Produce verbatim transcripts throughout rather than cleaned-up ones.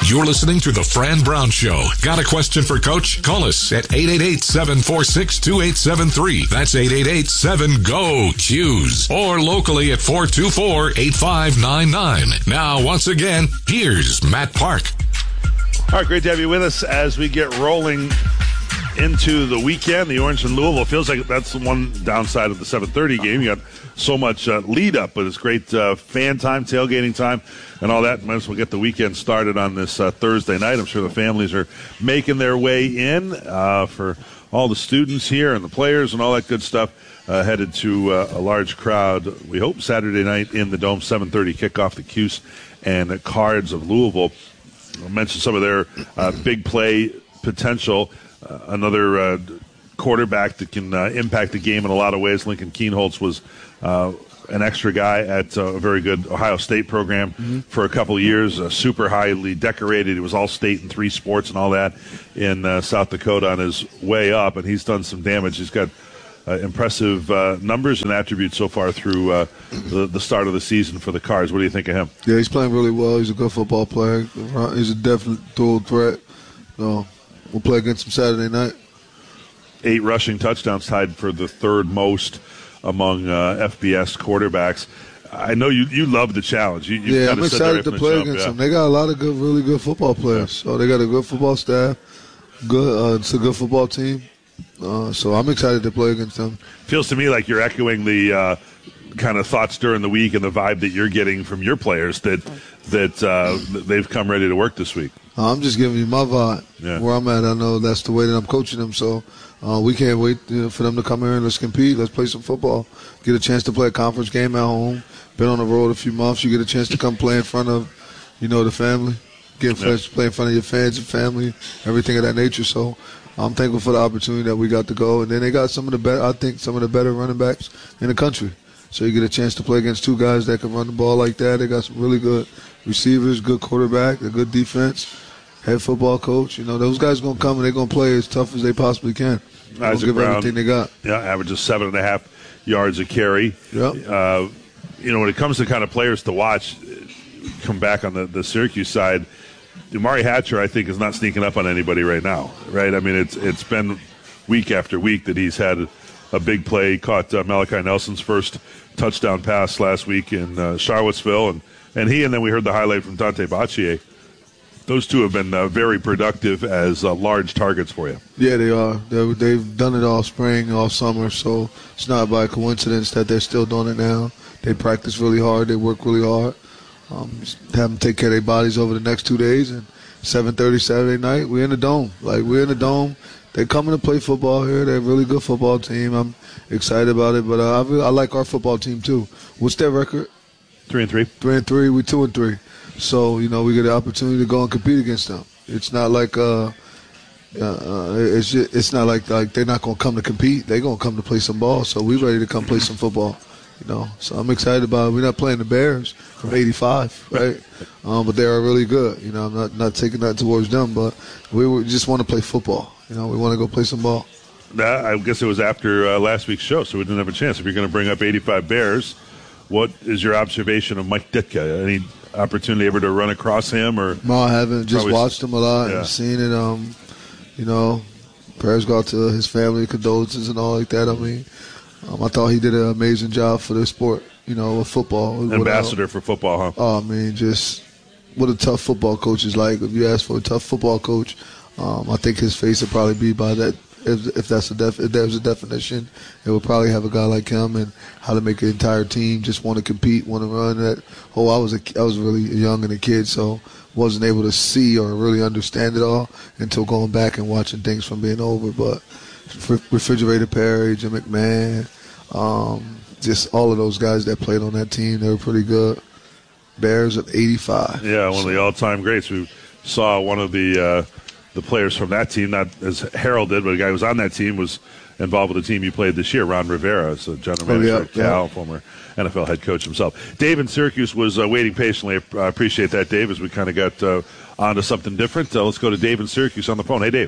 You're listening to The Fran Brown Show. Got a question for Coach? Call us at eight eight eight, seven four six, two eight seven three. That's eight eight eight, seven, G O, C U S. Or locally at four two four, eight five nine nine. Now, once again, here's Matt Park. All right, great to have you with us as we get rolling into the weekend. The Orange and Louisville feels like that's the one downside of the seven thirty game. You got so much uh, lead up, but it's great uh, fan time, tailgating time, and all that. Might as well get the weekend started on this uh, Thursday night. I'm sure the families are making their way in uh, for all the students here and the players and all that good stuff. Uh, headed to uh, a large crowd, we hope, Saturday night in the Dome, seven thirty kickoff, the Cuse and the Cards of Louisville. I mentioned some of their uh, big play potential. Uh, another uh, quarterback that can uh, impact the game in a lot of ways. Lincoln Kienholz was uh, an extra guy at uh, a very good Ohio State program mm-hmm. for a couple of years, uh, super highly decorated. He was all-state in three sports and all that in uh, South Dakota on his way up, and he's done some damage. He's got uh, impressive uh, numbers and attributes so far through uh, the, the start of the season for the Cards. What do you think of him? Yeah, he's playing really well. He's a good football player. He's a definite dual threat. So we'll play against him Saturday night. Eight rushing touchdowns, tied for the third most among uh, F B S quarterbacks. I know you you love the challenge. You, yeah, I'm excited to play against yeah. them. They got a lot of good, really good football players. Yeah. So they got a good football staff. Good, uh, it's a good football team. Uh, so I'm excited to play against them. Feels to me like you're echoing the uh, kind of thoughts during the week and the vibe that you're getting from your players that that uh, they've come ready to work this week. I'm just giving you my vibe. Yeah. Where I'm at, I know that's the way that I'm coaching them. So uh, we can't wait you know, for them to come here and let's compete. Let's play some football. Get a chance to play a conference game at home. Been on the road a few months. You get a chance to come play in front of, you know, the family. Get yeah. fresh, play in front of your fans and family, everything of that nature. So I'm thankful for the opportunity that we got to go. And then they got some of the better, I think, some of the better running backs in the country. So you get a chance to play against two guys that can run the ball like that. They got some really good receivers, good quarterback, a good defense, head football coach. You know, those guys going to come and they're going to play as tough as they possibly can. Isaac give Brown, everything they got. Yeah, averages seven and a half yards a carry. Yep. Uh, you know, when it comes to kind of players to watch, come back on the, the Syracuse side, Amari Hatcher, I think, is not sneaking up on anybody right now, right? I mean, it's it's been week after week that he's had a big play. He caught uh, Malachi Nelson's first touchdown pass last week in uh, Charlottesville, and, and he and then we heard the highlight from Dante Baccier. Those two have been uh, very productive as uh, large targets for you. Yeah, they are. They're, they've done it all spring, all summer, so it's not by coincidence that they're still doing it now. They practice really hard. They work really hard. Um, have them take care of their bodies over the next two days. And seven thirty Saturday night, we're in the Dome. Like, we're in the Dome. They're coming to play football here. They're a really good football team. I'm excited about it. But uh, I, really, I like our football team, too. What's their record? Three and three. Three and three. We two and three. So, you know, we get the opportunity to go and compete against them. It's not like uh, uh, it's just, it's not like like they're not going to come to compete. They're going to come to play some ball. So we're ready to come play some football. You know, so I'm excited about it. We're not playing the Bears from eighty-five, right? um, but they are really good. You know, I'm not, not taking that towards them, but we, we just want to play football. You know, we want to go play some ball. That, I guess it was after uh, last week's show, so we didn't have a chance. If you're going to bring up eighty-five Bears, what is your observation of Mike Ditka? Any opportunity ever to run across him? Or no, I haven't. Just probably, watched him a lot yeah. and seen it. Um, you know, prayers go out to his family, condolences and all like that. I mean, um, I thought he did an amazing job for the sport. You know, with football. Ambassador Without, for football, huh? Oh, I mean, just what a tough football coach is like. If you ask for a tough football coach, um, I think his face would probably be by that. If, if that's a def, if there's a definition, it would probably have a guy like him and how to make an entire team just want to compete, want to run. That oh, I was a, I was really young and a kid, so wasn't able to see or really understand it all until going back and watching things from being over. But Refrigerator Perry, Jim McMahon, um, just all of those guys that played on that team, they were pretty good. Bears of eighty-five. Yeah, one so. of the all-time greats. We saw one of the uh, the players from that team, not as heralded, but a guy who was on that team was involved with the team you played this year, Ron Rivera, so general manager oh, yeah, at Cal, yeah. former N F L head coach himself. Dave in Syracuse was uh, waiting patiently. I appreciate that, Dave, as we kind of got uh, on to something different. Uh, let's go to Dave in Syracuse on the phone. Hey, Dave.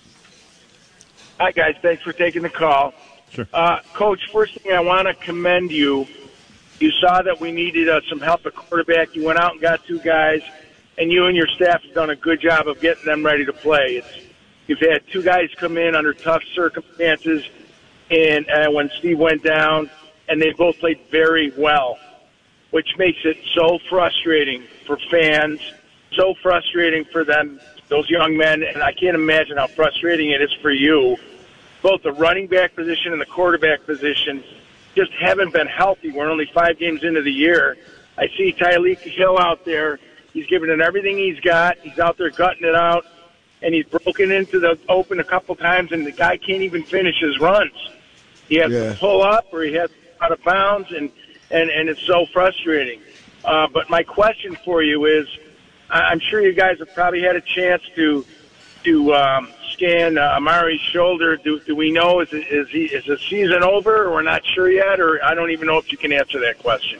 Hi, guys. Thanks for taking the call. Sure. Uh, Coach, first thing I want to commend you. You saw that we needed uh, some help at quarterback. You went out and got two guys. and you and your staff have done a good job of getting them ready to play. It's, you've had two guys come in under tough circumstances, and uh, when Steve went down, and they both played very well, which makes it so frustrating for fans, so frustrating for them, those young men, and I can't imagine how frustrating it is for you. Both the running back position and the quarterback position just haven't been healthy. We're only five games into the year. I see Tyreek Hill out there. He's giving it everything he's got. He's out there gutting it out, and he's broken into the open a couple times, and the guy can't even finish his runs. He has yeah. to pull up or he has to out of bounds, and, and, and it's so frustrating. Uh, but my question for you is, I'm sure you guys have probably had a chance to to um, scan uh, Amari's shoulder. Do, do we know, is, it, is, he, is the season over, or we're not sure yet, or I don't even know if you can answer that question.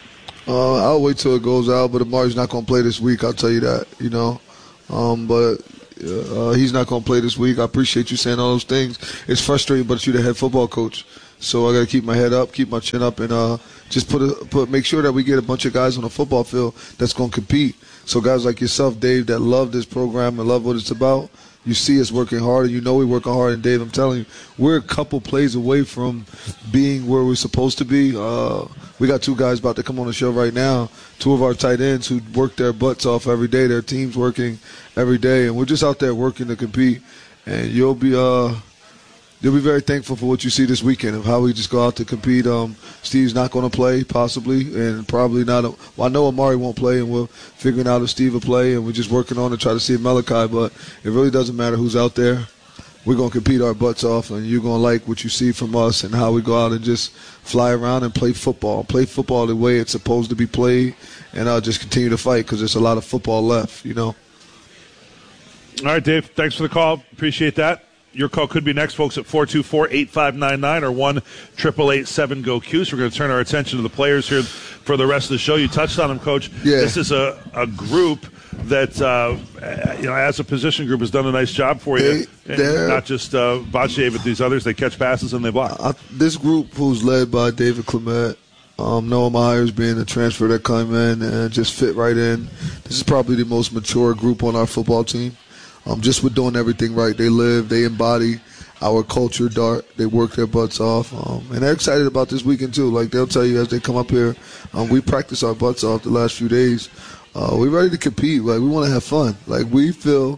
Uh, I'll wait till it goes out, but Amari's not going to play this week, I'll tell you that, you know. Um, but uh, he's not going to play this week. I appreciate you saying all those things. It's frustrating, but you're the head football coach. So I got to keep my head up, keep my chin up, and uh, just put a, put make sure that we get a bunch of guys on the football field that's going to compete. So guys like yourself, Dave, that love this program and love what it's about, you see us working hard, and you know we're working hard. And, Dave, I'm telling you, we're a couple plays away from being where we're supposed to be. Uh, we got two guys about to come on the show right now, two of our tight ends who work their butts off every day. Their team's working every day, and we're just out there working to compete. And you'll be uh, – You'll be very thankful for what you see this weekend of how we just go out to compete. Um, Steve's not going to play, possibly, and probably not. A, well, I know Amari won't play, and we're figuring out if Steve will play, and we're just working on to try to see if Malachi. But it really doesn't matter who's out there. We're going to compete our butts off, and you're going to like what you see from us and how we go out and just fly around and play football. Play football the way it's supposed to be played, and I'll just continue to fight because there's a lot of football left, you know. All right, Dave, thanks for the call. Appreciate that. Your call could be next, folks, at four two four, eight five nine nine or one eight eight eight, seven, G O, Q. So we're going to turn our attention to the players here for the rest of the show. You touched on them, Coach. Yeah. This is a, a group that, uh, you know, as a position group has done a nice job for you. They, not just uh, Bache, but these others. They catch passes and they block. I, this group, who's led by David Clement, um, Noah Myers being a transfer that came in and just fit right in. This is probably the most mature group on our football team. Um, just with doing everything right. They live, they embody our culture, Dart. They work their butts off. Um, and they're excited about this weekend, too. Like they'll tell you as they come up here, um, we practice our butts off the last few days. Uh, we're ready to compete. Like we want to have fun. Like we feel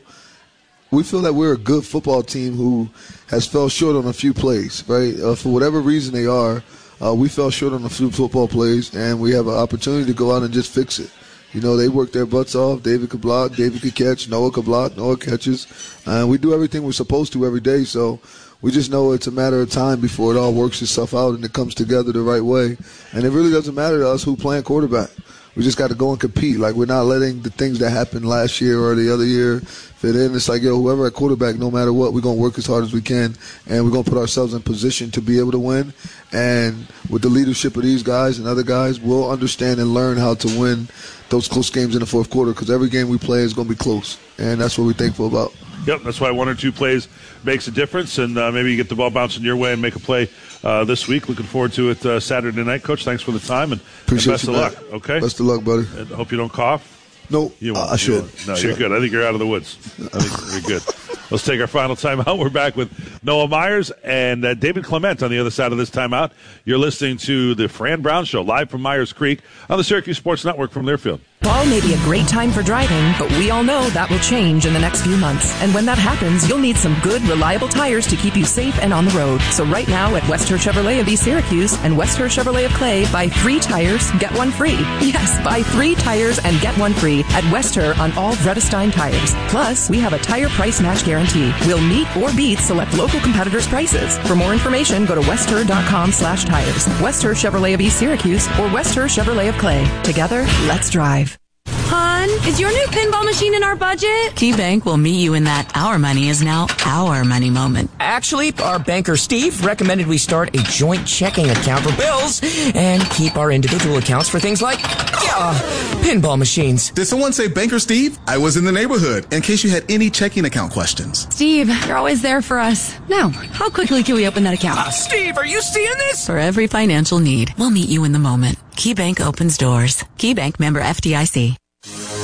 we feel that we're a good football team who has fell short on a few plays, right? Uh, for whatever reason they are, uh, we fell short on a few football plays, and we have an opportunity to go out and just fix it. You know, they work their butts off. David could block. David could catch. Noah could block. Noah catches. And we do everything we're supposed to every day. So we just know it's a matter of time before it all works itself out and it comes together the right way. And it really doesn't matter to us who playing quarterback. We just got to go and compete. Like, we're not letting the things that happened last year or the other year fit in. It's like, yo, whoever at quarterback, no matter what, we're going to work as hard as we can, and we're going to put ourselves in position to be able to win. And with the leadership of these guys and other guys, we'll understand and learn how to win those close games in the fourth quarter, because every game we play is going to be close, and that's what we're thankful about. Yep, that's why one or two plays makes a difference, and uh, maybe you get the ball bouncing your way and make a play uh, this week. Looking forward to it uh, Saturday night. Coach, thanks for the time, and, and best you, of man. luck, okay? Best of luck, buddy. And I hope you don't cough. No, you won't. I should. Won't. No, should. you're good. I think you're out of the woods. I think you're good. Let's take our final timeout. We're back with Noah Myers and uh, David Clement on the other side of this timeout. You're listening to the Fran Brown Show, live from Myers Creek on the Syracuse Sports Network from Learfield. Fall may be a great time for driving, but we all know that will change in the next few months. And when that happens, you'll need some good, reliable tires to keep you safe and on the road. So right now at West Herr Chevrolet of East Syracuse and West Herr Chevrolet of Clay, buy three tires, get one free. Yes, buy three tires and get one free at West Herr on all Vredestein tires. Plus, we have a tire price match guarantee. We'll meet or beat select local competitors' prices. For more information, go to westher.com slash tires. West Herr Chevrolet of East Syracuse or West Herr Chevrolet of Clay. Together, let's drive. Hon, is your new pinball machine in our budget? KeyBank will meet you in that our money is now our money moment. Actually, our banker Steve recommended we start a joint checking account for bills and keep our individual accounts for things like uh, pinball machines. Did someone say Banker Steve? I was in the neighborhood, in case you had any checking account questions. Steve, you're always there for us. Now, how quickly can we open that account? Uh, Steve, are you seeing this? For every financial need, we'll meet you in the moment. KeyBank opens doors. KeyBank member F D I C.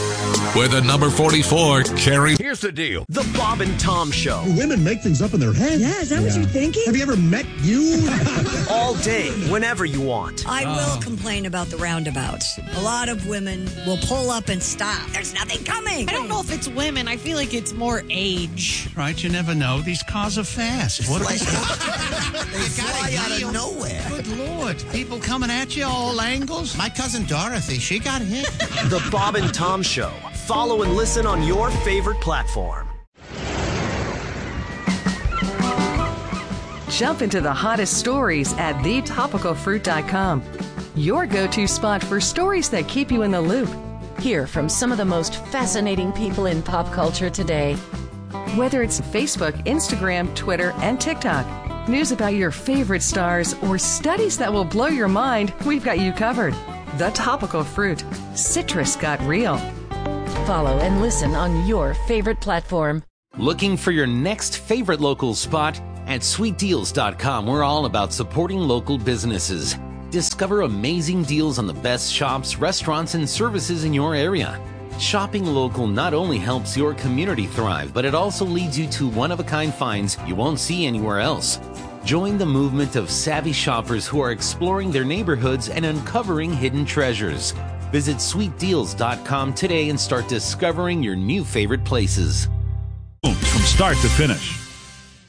with a number forty-four, Carrie. Here's the deal. The Bob and Tom Show. Women make things up in their head. Yeah, is that yeah. what you're thinking? Have you ever met you? All day, whenever you want. I will oh. complain about the roundabouts. A lot of women will pull up and stop. There's nothing coming. I don't know if it's women. I feel like it's more age. Right, you never know. These cars are fast. What are these? They fly out of nowhere. Good Lord. People coming at you all angles. My cousin Dorothy, she got hit. The Bob and Tom Show. Follow and listen on your favorite platform. Jump into the hottest stories at the topical fruit dot com. Your go-to spot for stories that keep you in the loop. Hear from some of the most fascinating people in pop culture today. Whether it's Facebook, Instagram, Twitter, and TikTok, news about your favorite stars, or studies that will blow your mind, we've got you covered. The Topical Fruit. Citrus got real. Follow and listen on your favorite platform. Looking for your next favorite local spot? At sweet deals dot com, we're all about supporting local businesses. Discover amazing deals on the best shops, restaurants, and services in your area. Shopping local not only helps your community thrive, but it also leads you to one-of-a-kind finds you won't see anywhere else. Join the movement of savvy shoppers who are exploring their neighborhoods and uncovering hidden treasures. Visit sweet deals dot com today and start discovering your new favorite places. From start to finish.